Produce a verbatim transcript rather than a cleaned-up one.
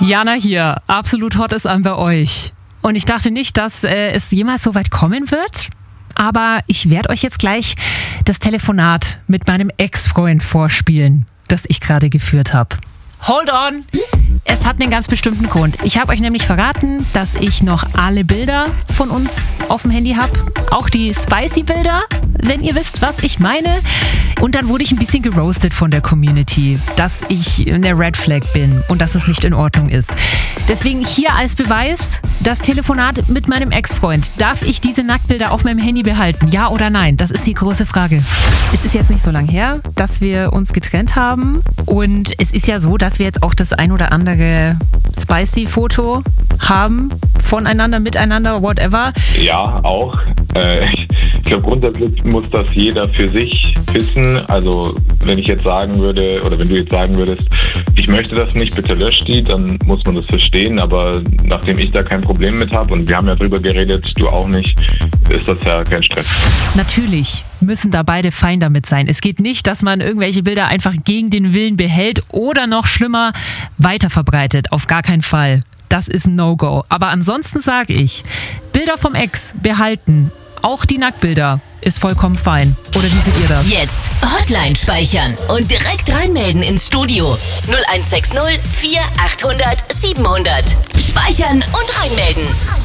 Jana hier. Absolut hot ist an bei euch. Und ich dachte nicht, dass äh, es jemals so weit kommen wird. Aber ich werde euch jetzt gleich das Telefonat mit meinem Ex-Freund vorspielen, das ich gerade geführt habe. Hold on! Es hat einen ganz bestimmten Grund. Ich habe euch nämlich verraten, dass ich noch alle Bilder von uns auf dem Handy habe. Auch die Spicy-Bilder, wenn ihr wisst, was ich meine. Und dann wurde ich ein bisschen geroastet von der Community, dass ich eine Red Flag bin und dass es nicht in Ordnung ist. Deswegen hier als Beweis das Telefonat mit meinem Ex-Freund. Darf ich diese Nacktbilder auf meinem Handy behalten? Ja oder nein? Das ist die große Frage. Es ist jetzt nicht so lange her, dass wir uns getrennt haben. Und es ist ja so, dass wir jetzt auch das ein oder andere Spicy-Foto haben. Voneinander, miteinander, whatever. Ja, auch. Äh, ich glaube, grundsätzlich muss das jeder für sich wissen. Also wenn ich jetzt sagen würde, oder wenn du jetzt sagen würdest, ich möchte das nicht, bitte lösch die, dann muss man das verstehen. Aber nachdem ich da kein Problem mit habe und wir haben ja drüber geredet, du auch nicht, ist das ja kein Stress. Natürlich müssen da beide fein damit sein. Es geht nicht, dass man irgendwelche Bilder einfach gegen den Willen behält oder noch schlimmer weiterverbreitet. Auf gar keinen Fall. Das ist ein No-Go. Aber ansonsten sage ich, Bilder vom Ex behalten, auch die Nacktbilder, ist vollkommen fein. Oder wie seht ihr das? Jetzt Hotline speichern und direkt reinmelden ins Studio. null eins sechs null vier achthundert siebenhundert. Speichern und reinmelden.